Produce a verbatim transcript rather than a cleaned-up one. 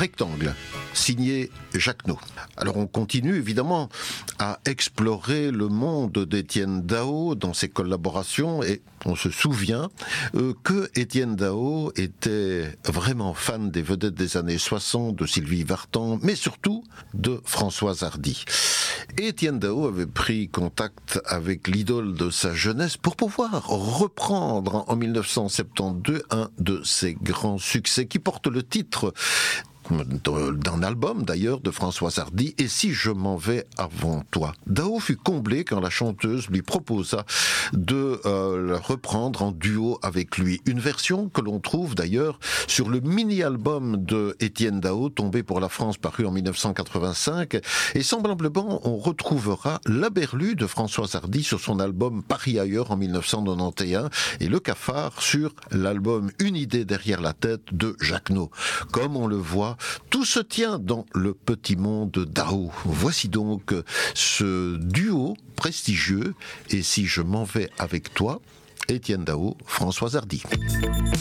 Rectangle, signé Jacquenot. Alors on continue évidemment à explorer le monde d'Étienne Dao dans ses collaborations et on se souvient euh, que Étienne Dao était vraiment fan des vedettes des années soixante, de Sylvie Vartan, mais surtout de Françoise Hardy. Et Étienne Dao avait pris contact avec l'idole de sa jeunesse pour pouvoir reprendre en mille neuf cent soixante-douze un de ses grands succès qui porte le titre d'un album d'ailleurs de Françoise Hardy, Et si je m'en vais avant toi. Dao fut comblé quand la chanteuse lui proposa de euh, la reprendre en duo avec lui. Une version que l'on trouve d'ailleurs sur le mini-album de Étienne Dao, tombé pour la France, paru en mille neuf cent quatre-vingt-cinq. Et semblablement, on retrouvera La Berlue de Françoise Hardy sur son album Paris ailleurs en mille neuf cent quatre-vingt-onze et Le Cafard sur l'album Une idée derrière la tête de Jacquenot. Comme on le voit, tout se tient dans le petit monde Dao. Voici donc ce duo prestigieux, Et si je m'en vais avec toi, Étienne Dao, Françoise Hardy.